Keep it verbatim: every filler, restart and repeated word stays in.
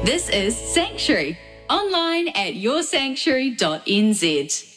This is Sanctuary, online at your sanctuary dot n z.